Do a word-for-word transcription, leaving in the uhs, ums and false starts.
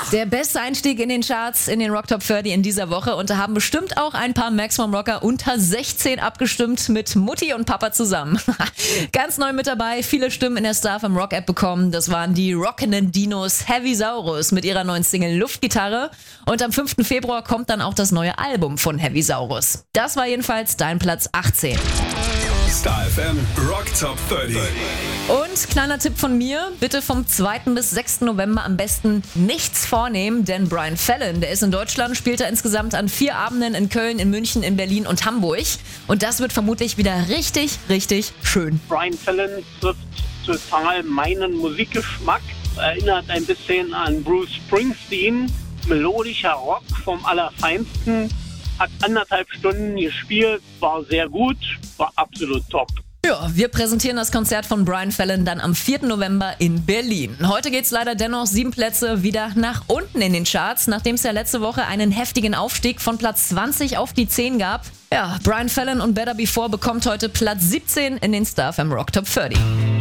Der beste Einstieg in den Charts, in den Rock Top dreißig in dieser Woche. Und da haben bestimmt auch ein paar Maximum Rocker unter sechzehn abgestimmt mit Mutti und Papa zusammen. Ganz neu mit dabei, viele Stimmen in der Star vom Rock App bekommen. Das waren die rockenden Dinos Heavisaurus mit ihrer neuen Single Luftgitarre. Und am fünften Februar kommt dann auch das neue Album von Heavisaurus. Das war jedenfalls dein Platz achtzehn. Star F M Rock Top dreißig. Und kleiner Tipp von mir, bitte vom zweiten bis sechsten November am besten nichts vornehmen, denn Brian Fallon, der ist in Deutschland, spielt er insgesamt an vier Abenden in Köln, in München, in Berlin und Hamburg. Und das wird vermutlich wieder richtig, richtig schön. Brian Fallon trifft total meinen Musikgeschmack, erinnert ein bisschen an Bruce Springsteen, melodischer Rock vom Allerfeinsten, hat anderthalb Stunden gespielt, war sehr gut, war absolut top. Ja, wir präsentieren das Konzert von Brian Fallon dann am vierten November in Berlin. Heute geht's leider dennoch sieben Plätze wieder nach unten in den Charts, nachdem es ja letzte Woche einen heftigen Aufstieg von Platz zwanzig auf die zehn gab. Ja, Brian Fallon und Better Before bekommt heute Platz siebzehn in den Star F M Rock Top dreißig.